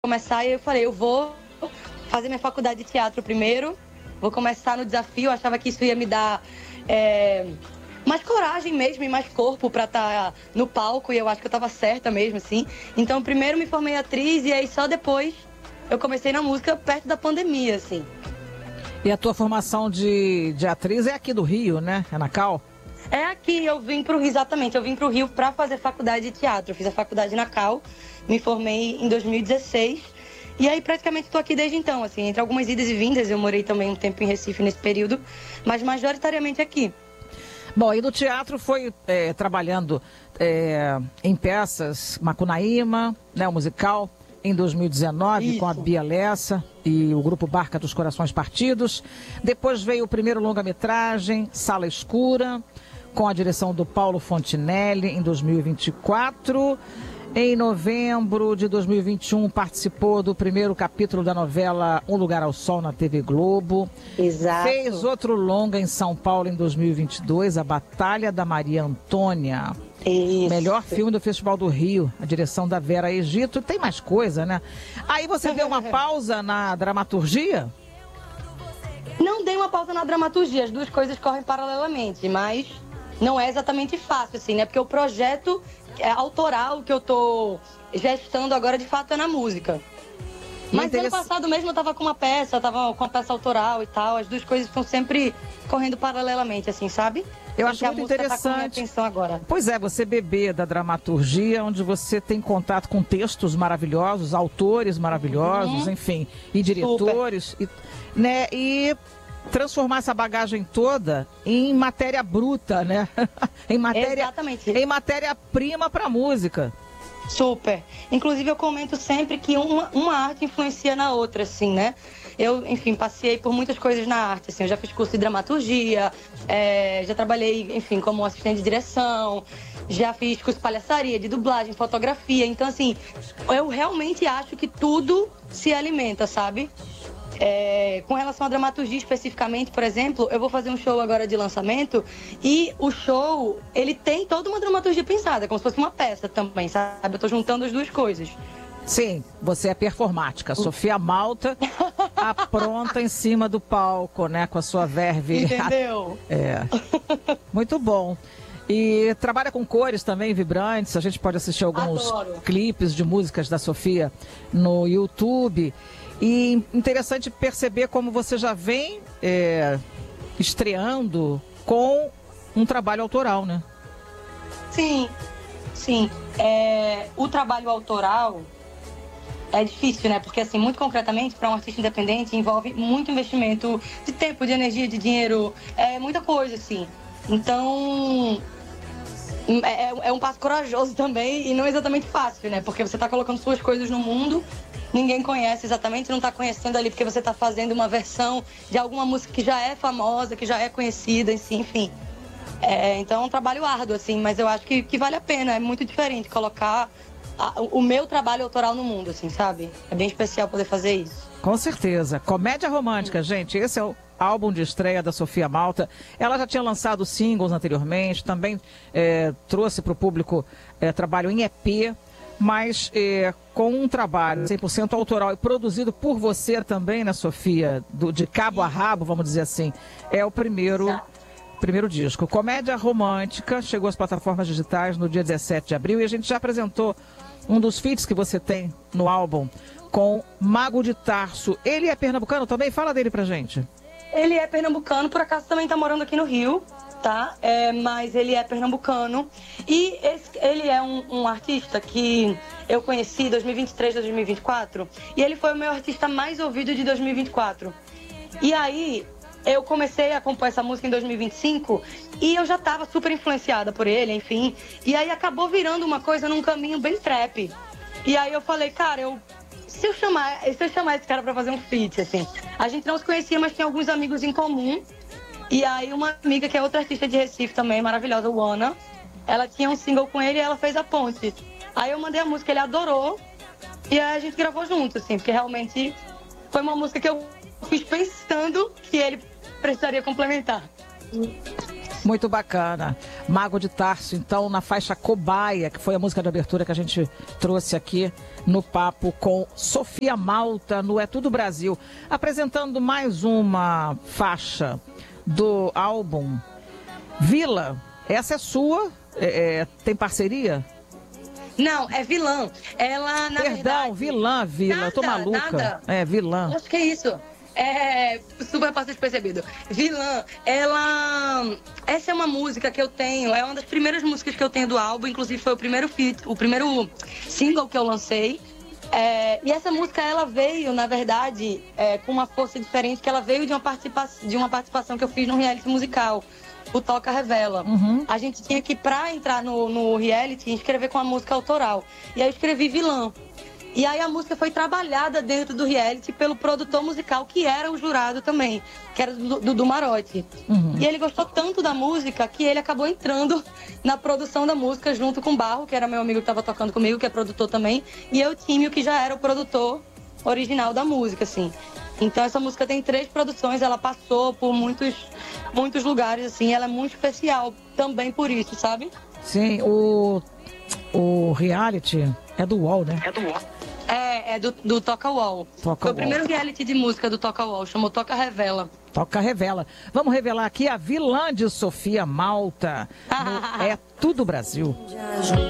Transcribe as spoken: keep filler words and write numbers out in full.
começar e eu falei, eu vou fazer minha faculdade de teatro primeiro, vou começar no desafio, eu achava que isso ia me dar é, mais coragem mesmo e mais corpo pra estar no palco, e eu acho que eu tava certa mesmo, assim. Então, primeiro me formei atriz e aí só depois eu comecei na música perto da pandemia, assim. E a tua formação de, de atriz é aqui do Rio, né? É na Cal? É aqui, eu vim pro Rio, exatamente, eu vim pro Rio pra fazer faculdade de teatro. Eu fiz a faculdade na Cal, me formei em dois mil e dezesseis. E aí praticamente estou aqui desde então, assim, entre algumas idas e vindas. Eu morei também um tempo em Recife nesse período, mas majoritariamente aqui. Bom, e no teatro foi é, trabalhando é, em peças Macunaíma, né, o musical, em dois mil e dezenove, Isso. com a Bia Lessa e o grupo Barca dos Corações Partidos. Depois veio o primeiro longa-metragem, Sala Escura, com a direção do Paulo Fontinelli, em dois mil e vinte e quatro. Em novembro de dois mil e vinte e um, participou do primeiro capítulo da novela Um Lugar ao Sol na T V Globo. Exato. Fez outro longa em São Paulo em dois mil e vinte e dois, A Batalha da Maria Antônia. Isso. Melhor filme do Festival do Rio, a direção da Vera Egito. Tem mais coisa, né? Aí você deu uma pausa na dramaturgia? Não dei uma pausa na dramaturgia, as duas coisas correm paralelamente, mas não é exatamente fácil, assim, né? Porque o projeto é autoral que eu tô gestando agora, de fato, é na música. Mas interessa... ano passado mesmo eu tava com uma peça, eu tava com uma peça autoral e tal, as duas coisas estão sempre correndo paralelamente, assim, sabe? Eu acho muito interessante. Tá com minha atenção agora. Pois é, você beber da dramaturgia, onde você tem contato com textos maravilhosos, autores maravilhosos, uhum. enfim, e diretores, e, né, e transformar essa bagagem toda em matéria bruta, né? em matéria, Exatamente. Em matéria-prima para música. Super. Inclusive, eu comento sempre que uma, uma arte influencia na outra, assim, né? Eu, enfim, passei por muitas coisas na arte, assim. Eu já fiz curso de dramaturgia, é, já trabalhei, enfim, como assistente de direção, já fiz curso de palhaçaria, de dublagem, fotografia. Então, assim, eu realmente acho que tudo se alimenta, sabe? É, com relação à dramaturgia especificamente, por exemplo, eu vou fazer um show agora de lançamento e o show, ele tem toda uma dramaturgia pensada, como se fosse uma peça também, sabe? Eu tô juntando as duas coisas. Sim, você é performática. Sofia Malta apronta em cima do palco, né? Com a sua verve. Entendeu? É. Muito bom. E trabalha com cores também vibrantes. A gente pode assistir alguns Adoro. clipes de músicas da Sofia no YouTube. E interessante perceber como você já vem é, estreando com um trabalho autoral, né? Sim, sim. É, o trabalho autoral é difícil, né? Porque, assim, muito concretamente, para um artista independente, envolve muito investimento de tempo, de energia, de dinheiro, é muita coisa, assim. Então, é, é um passo corajoso também e não exatamente fácil, né? Porque você está colocando suas coisas no mundo, ninguém conhece exatamente, não está conhecendo ali porque você está fazendo uma versão de alguma música que já é famosa, que já é conhecida, assim, enfim. É, então é um trabalho árduo, assim, mas eu acho que, que vale a pena. É muito diferente colocar a, o meu trabalho autoral no mundo, assim, sabe? É bem especial poder fazer isso. Com certeza. Comédia romântica, gente. Esse é o álbum de estreia da Sofia Malta. Ela já tinha lançado singles anteriormente, também é, trouxe para o público é, trabalho em E P, mas é, com um trabalho cem por cento autoral e produzido por você também, né, Sofia? Do, de cabo a rabo, vamos dizer assim. É o primeiro... Exato. Primeiro disco, Comédia Romântica, chegou às plataformas digitais no dia dezessete de abril e a gente já apresentou um dos feats que você tem no álbum com Mago de Tarso. Ele é pernambucano também? Fala dele pra gente. Ele é pernambucano, por acaso também tá morando aqui no Rio, tá? É, mas ele é pernambucano e esse, ele é um, um artista que eu conheci em dois mil e vinte e três, dois mil e vinte e quatro e ele foi o meu artista mais ouvido de dois mil e vinte e quatro. E aí... eu comecei a compor essa música em dois mil e vinte e cinco e eu já estava super influenciada por ele, enfim. E aí acabou virando uma coisa num caminho bem trap. E aí eu falei, cara, eu, se, eu chamar, se eu chamar esse cara pra fazer um feat, assim... A gente não se conhecia, mas tinha alguns amigos em comum. E aí uma amiga, que é outra artista de Recife também, maravilhosa, o Ana, ela tinha um single com ele e ela fez a ponte. Aí eu mandei a música, ele adorou. E aí a gente gravou junto, assim, porque realmente foi uma música que eu fiz pensando que ele precisaria complementar. Muito bacana. Mago de Tarso, então, na faixa Cobaia, que foi a música de abertura que a gente trouxe aqui no papo com Sofia Malta, no É Tudo Brasil. Apresentando mais uma faixa do álbum Vila. Essa é sua? É, é, tem parceria? Não, é Vilã. Ela, na Perdão, verdade... vilã, Vila. Nada, Eu tô maluca. Nada. É, vilã. Acho que é isso. É super fácil despercebido. Vilã, ela... Essa é uma música que eu tenho, é uma das primeiras músicas que eu tenho do álbum, inclusive foi o primeiro feat, o primeiro single que eu lancei. É, e essa música, ela veio, na verdade, é, com uma força diferente, que ela veio de uma, participa de uma participação que eu fiz no reality musical, o Toca Revela. Uhum. A gente tinha que, pra entrar no, no reality, escrever com a música autoral. E aí eu escrevi Vilã. E aí a música foi trabalhada dentro do reality pelo produtor musical, que era o jurado também, que era do, do, do Marote. Uhum. E ele gostou tanto da música que ele acabou entrando na produção da música junto com o Barro, que era meu amigo que estava tocando comigo, que é produtor também, e eu, Tímio, que já era o produtor original da música, assim. Então essa música tem três produções, ela passou por muitos, muitos lugares, assim, ela é muito especial também por isso, sabe? Sim, o, o reality é do U O L, né? É do U O L. É, é do, do Toca U O L. Toca Foi o U O L. primeiro reality de música do Toca U O L, chamou Toca Revela. Toca Revela. Vamos revelar aqui a vilã de Sofia Malta. No É Tudo Brasil.